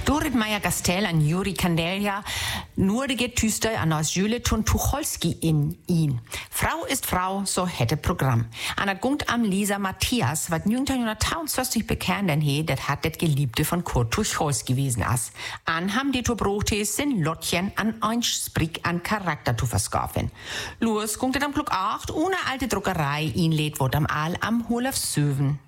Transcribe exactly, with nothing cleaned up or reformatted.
Dorit Meyer-Gastel an Juri Kandelja, Nurige Tüster an aus Jule Tun Tucholsky in ihn. Frau ist Frau, so hätte Programm. An der Gungt am Lisa Matthias, wat neunzehnhunderteinundzwanzig bekannt denn he, dat hat det Geliebte von Kurt Tucholsky gewesen as. An ham die Tobrotes sind Lottchen an ein Sprick an Charakter zu verskaufen. Los gungt am Glück acht, ohne alte Druckerei, ihn lädt wort am Aal am Holaf Söwen.